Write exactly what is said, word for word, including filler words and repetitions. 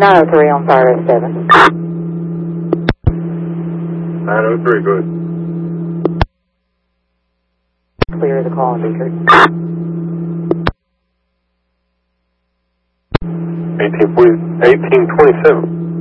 nine oh three on Fire S seven. nine oh three, good. Clear the call on Dietrich. eighteen twenty-seven.